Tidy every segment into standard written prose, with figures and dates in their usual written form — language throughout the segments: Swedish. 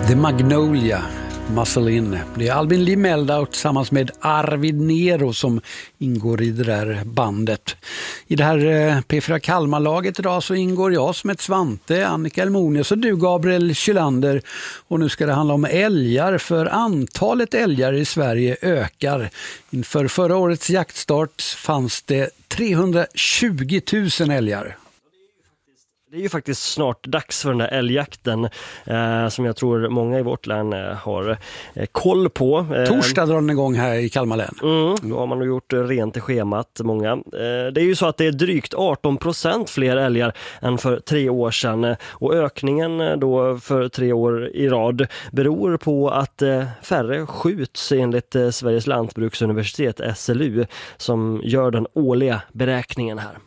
The Magnolia, Muscle In. Det är Albin Lee Meldau tillsammans med Arvid Nero som ingår i det där bandet. I det här P4 Kalmar-laget idag så ingår jag som ett Svante, Annika Elmonius och du Gabriel Kylander. Och nu ska det handla om älgar, för antalet älgar i Sverige ökar. Inför förra årets jaktstart fanns det 320 000 älgar. Det är ju faktiskt snart dags för den där älgjakten som jag tror många i vårt län har koll på. Torsdag drar den igång här i Kalmar län. Då har man nog gjort rent i schemat, många. Det är ju så att det är drygt 18% fler älgar än för 3 år sedan. Och ökningen då för 3 år i rad beror på att färre skjuts enligt Sveriges lantbruksuniversitet SLU som gör den årliga beräkningen här.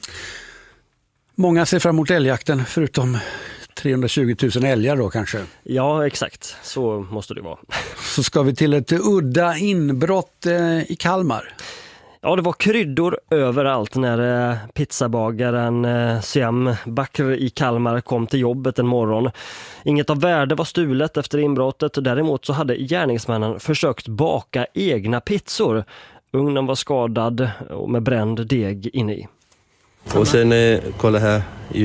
Många ser fram emot älgjakten förutom 320 000 älgar då kanske. Ja, exakt. Så måste det vara. Så ska vi till ett udda inbrott i Kalmar. Ja, det var kryddor överallt när pizzabagaren Siam Bakr i Kalmar kom till jobbet en morgon. Inget av värde var stulet efter inbrottet. Däremot så hade gärningsmännen försökt baka egna pizzor. Ugnen var skadad och med bränd deg inne i. Och sen kolla här,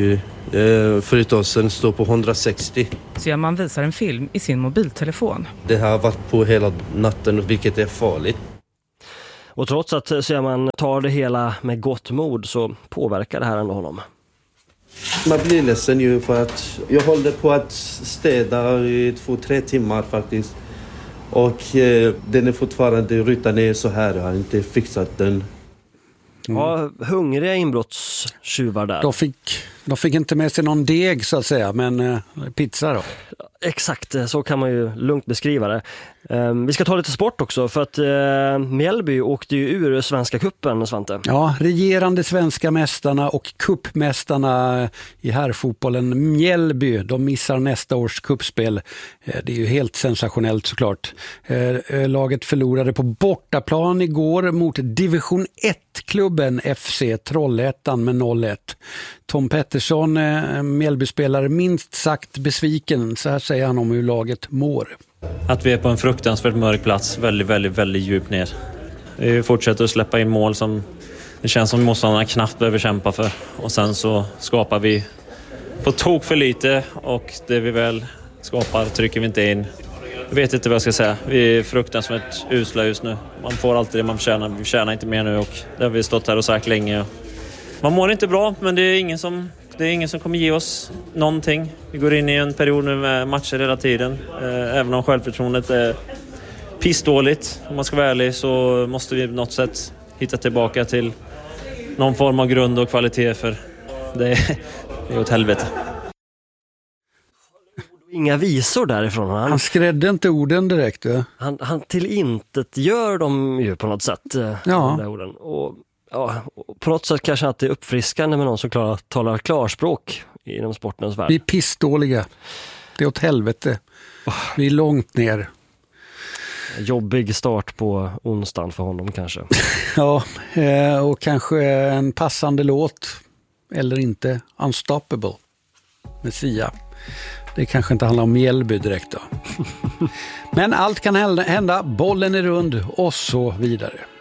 fritosen står på 160. Så man visar en film i sin mobiltelefon. Det har varit på hela natten, vilket är farligt. Och trots att man tar det hela med gott mod så påverkar det här ändå honom. Man blir ledsen ju för att jag håller på att städa i 2-3 timmar faktiskt. Och den är fortfarande rutan ner så här, jag har inte fixat den. Ja, hungriga inbrottstjuvar där. De fick inte med sig någon deg så att säga, men pizza då. Exakt, så kan man ju lugnt beskriva det. Vi ska ta lite sport också för att Mjällby åkte ju ur Svenska cupen, Svante. Ja, regerande svenska mästarna och cupmästarna i herrfotbollen Mjällby, de missar nästa års cupspel. Det är ju helt sensationellt såklart. Laget förlorade på bortaplan igår mot division 1-klubben FC Trollhättan med 0-1. Tom Pettersson, Mjällby-spelare, minst sagt besviken. Så här säger han om hur laget mår. Att vi är på en fruktansvärt mörk plats, väldigt djupt ner. Vi fortsätter att släppa in mål som det känns som motståndarna knappt behöver kämpa för. Och sen så skapar vi på tok för lite och det vi väl skapar trycker vi inte in. Jag vet inte vad jag ska säga. Vi är fruktansvärt usla just nu. Man får alltid det man förtjänar. Vi förtjänar inte mer nu och det har vi stått här och sagt länge. Man mår inte bra, men det är ingen som kommer ge oss någonting. Vi går in i en period nu med matcher hela tiden. Även om självförtroendet är pissdåligt. Om man ska vara ärlig så måste vi på något sätt hitta tillbaka till någon form av grund och kvalitet, för det är åt helvete. Inga visor därifrån. Han skrädde inte orden direkt. Ja. Han till intet gör dem ju på något sätt. Ja. De där orden. Och på något sätt kanske att det är uppfriskande med någon som talar klarspråk inom sportens värld. Vi är pissdåliga. Det är åt helvete. Vi är långt ner. Jobbig start på onsdagen för honom kanske. Ja, och kanske en passande låt. Eller inte. Unstoppable. Med Sia. Det kanske inte handlar om Mjällby direkt då. Men allt kan hända. Bollen är rund och så vidare.